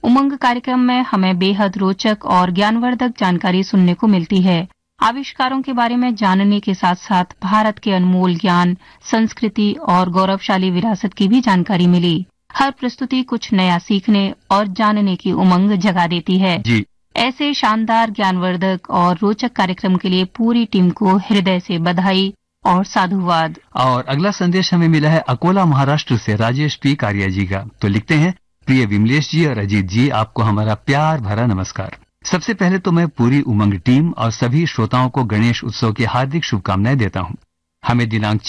उमंग कार्यक्रम में हमें बेहद रोचक और ज्ञानवर्धक जानकारी सुनने को मिलती है। आविष्कारों के बारे में जानने के साथ साथ भारत के अनमोल ज्ञान, संस्कृति और गौरवशाली विरासत की भी जानकारी मिली। हर प्रस्तुति कुछ नया सीखने और जानने की उमंग जगा देती है। जी। ऐसे शानदार, ज्ञानवर्धक और रोचक कार्यक्रम के लिए पूरी टीम को हृदय से बधाई और साधुवाद। और अगला संदेश हमें मिला है अकोला महाराष्ट्र से राजेश पी कारिया जी का। तो लिखते हैं, प्रिय विमलेश जी और अजीत जी, आपको हमारा प्यार भरा नमस्कार। सबसे पहले तो मैं पूरी उमंग टीम और सभी श्रोताओं को गणेश उत्सव की हार्दिक शुभकामनाएं देता हूं। हमें दिनांक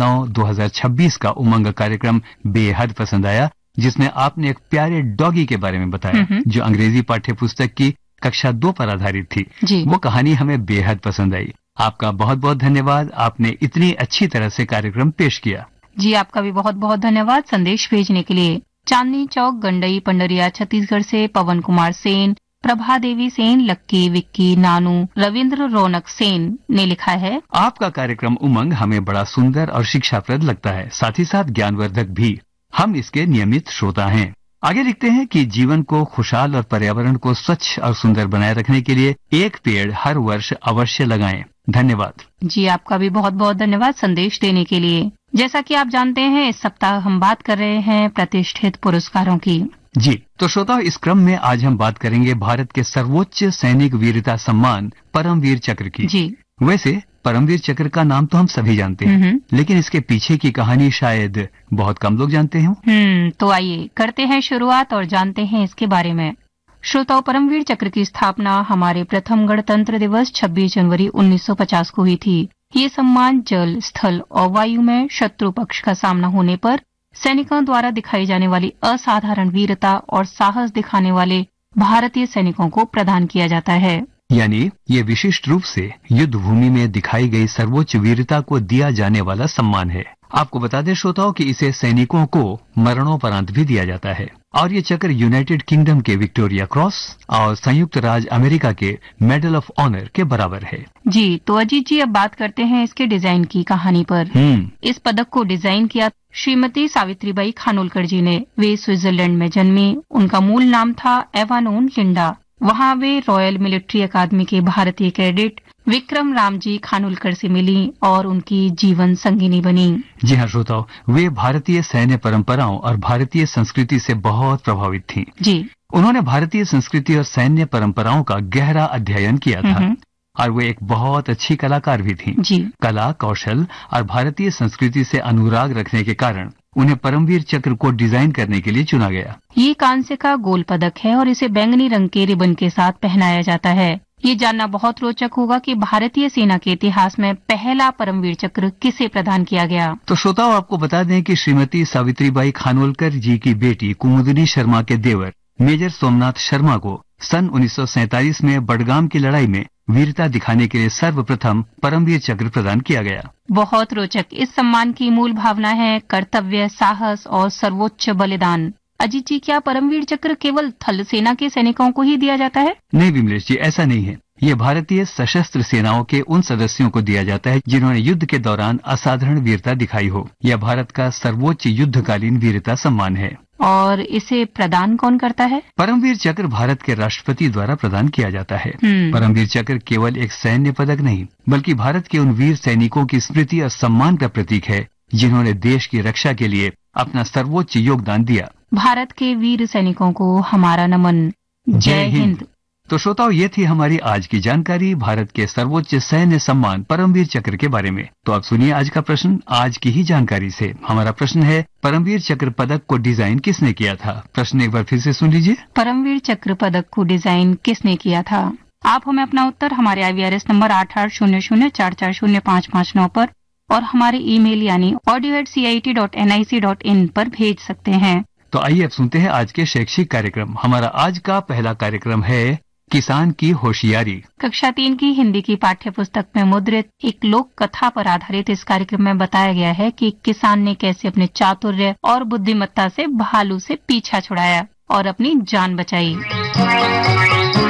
14/9/2026 का उमंग कार्यक्रम बेहद पसंद आया, जिसमें आपने एक प्यारे डॉगी के बारे में बताया जो अंग्रेजी पाठ्य पुस्तक की कक्षा 2 पर आधारित थी। वो कहानी हमें बेहद पसंद आई। आपका बहुत बहुत धन्यवाद, आपने इतनी अच्छी तरह से कार्यक्रम पेश किया। जी, आपका भी बहुत बहुत धन्यवाद संदेश भेजने के लिए। चांदनी चौक, गंडई, पंडरिया, छत्तीसगढ़ से पवन कुमार सेन, प्रभा देवी सेन, लक्की, विक्की, नानू, रविंद्र रौनक सेन ने लिखा है, आपका कार्यक्रम उमंग हमें बड़ा सुंदर और शिक्षाप्रद लगता है, साथ ही साथ ज्ञानवर्धक भी। हम इसके नियमित श्रोता हैं। आगे लिखते हैं कि जीवन को खुशहाल और पर्यावरण को स्वच्छ और सुंदर बनाए रखने के लिए एक पेड़ हर वर्ष अवश्य लगाएं। धन्यवाद। जी, आपका भी बहुत बहुत धन्यवाद संदेश देने के लिए। जैसा कि आप जानते हैं, इस सप्ताह हम बात कर रहे हैं प्रतिष्ठित पुरस्कारों की। जी, तो श्रोताओ, इस क्रम में आज हम बात करेंगे भारत के सर्वोच्च सैनिक वीरता सम्मान परमवीर चक्र की। जी। वैसे परमवीर चक्र का नाम तो हम सभी जानते हैं, लेकिन इसके पीछे की कहानी शायद बहुत कम लोग जानते हों। तो आइए करते हैं शुरुआत और जानते हैं इसके बारे में। श्रोताओं, परमवीर चक्र की स्थापना हमारे प्रथम गणतंत्र दिवस 26 जनवरी 1950 को हुई थी। ये सम्मान जल, स्थल और वायु में शत्रु पक्ष का सामना होने पर सैनिकों द्वारा दिखाई जाने वाली असाधारण वीरता और साहस दिखाने वाले भारतीय सैनिकों को प्रदान किया जाता है। यानी ये विशिष्ट रूप से युद्ध भूमि में दिखाई गई सर्वोच्च वीरता को दिया जाने वाला सम्मान है। आपको बता दें श्रोताओं कि इसे सैनिकों को मरणोपरांत भी दिया जाता है और ये चक्र यूनाइटेड किंगडम के विक्टोरिया क्रॉस और संयुक्त राज्य अमेरिका के मेडल ऑफ ऑनर के बराबर है। जी, तो अजीत जी, अब बात करते हैं इसके डिजाइन की कहानी पर। इस पदक को डिजाइन किया श्रीमती सावित्रीबाई खानोलकर जी ने। वे स्विट्जरलैंड में जन्मी। उनका मूल नाम था एवानोन लिंडा। वहाँ वे रॉयल मिलिट्री अकादमी के भारतीय कैडेट विक्रम रामजी खानोलकर से मिली और उनकी जीवन संगिनी बनी। जी हाँ श्रोताओं, वे भारतीय सैन्य परंपराओं और भारतीय संस्कृति से बहुत प्रभावित थीं। जी। उन्होंने भारतीय संस्कृति और सैन्य परंपराओं का गहरा अध्ययन किया था और वे एक बहुत अच्छी कलाकार भी थीं। जी। कला, कौशल और भारतीय संस्कृति से अनुराग रखने के कारण उन्हें परमवीर चक्र को डिजाइन करने के लिए चुना गया। ये कांस्य का गोल पदक है और इसे बैंगनी रंग के रिबन के साथ पहनाया जाता है। ये जानना बहुत रोचक होगा कि भारतीय सेना के इतिहास में पहला परमवीर चक्र किसे प्रदान किया गया। तो श्रोताओं, आपको बता दें कि श्रीमती सावित्रीबाई खानोलकर जी की बेटी कुमुदिनी शर्मा के देवर मेजर सोमनाथ शर्मा को सन 1947 में बडगाम की लड़ाई में वीरता दिखाने के लिए सर्वप्रथम परमवीर चक्र प्रदान किया गया। बहुत रोचक। इस सम्मान की मूल भावना है कर्तव्य, साहस और सर्वोच्च बलिदान। अजीत जी, क्या परमवीर चक्र केवल थल सेना के सैनिकों को ही दिया जाता है? नहीं विमलेश जी, ऐसा नहीं है। ये भारतीय सशस्त्र सेनाओं के उन सदस्यों को दिया जाता है जिन्होंने युद्ध के दौरान असाधारण वीरता दिखाई हो। यह भारत का सर्वोच्च युद्धकालीन वीरता सम्मान है। और इसे प्रदान कौन करता है? परमवीर चक्र भारत के राष्ट्रपति द्वारा प्रदान किया जाता है। परमवीर चक्र केवल एक सैन्य पदक नहीं, बल्कि भारत के उन वीर सैनिकों की स्मृति और सम्मान का प्रतीक है जिन्होंने देश की रक्षा के लिए अपना सर्वोच्च योगदान दिया। भारत के वीर सैनिकों को हमारा नमन। जय हिंद। तो श्रोताओं, ये थी हमारी आज की जानकारी भारत के सर्वोच्च सैन्य सम्मान परमवीर चक्र के बारे में। तो आप सुनिए आज का प्रश्न आज की ही जानकारी से। हमारा प्रश्न है, परमवीर चक्र पदक को डिजाइन किसने किया था? प्रश्न एक बार फिर से सुन लीजिए। परमवीर चक्र पदक को डिजाइन किसने किया था? आप हमें अपना उत्तर हमारे IVRS नंबर 8800440559 पर और हमारे ईमेल यानी audio@cit.nic.in पर भेज सकते हैं। तो आइए अब सुनते हैं आज के शैक्षिक कार्यक्रम। हमारा आज का पहला कार्यक्रम है किसान की होशियारी। कक्षा 3 की हिंदी की पाठ्य पुस्तक में मुद्रित एक लोक कथा पर आधारित इस कार्यक्रम में बताया गया है कि किसान ने कैसे अपने चातुर्य और बुद्धिमत्ता से भालू से पीछा छुड़ाया और अपनी जान बचाई।